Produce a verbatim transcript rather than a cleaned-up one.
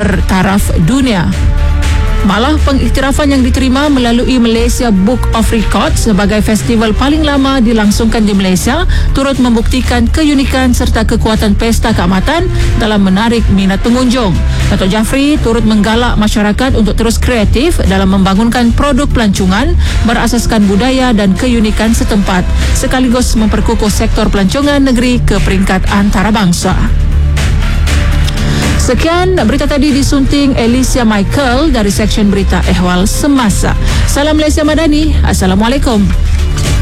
bertaraf dunia. Malah pengiktirafan yang diterima melalui Malaysia Book of Records sebagai festival paling lama dilangsungkan di Malaysia turut membuktikan keunikan serta kekuatan pesta keamatan dalam menarik minat pengunjung. Datuk Jafri turut menggalak masyarakat untuk terus kreatif dalam membangunkan produk pelancongan berasaskan budaya dan keunikan setempat sekaligus memperkukuh sektor pelancongan negeri ke peringkat antarabangsa. Sekian berita tadi disunting Alicia Michael dari Seksyen Berita Ehwal Semasa. Salam Malaysia Madani. Assalamualaikum.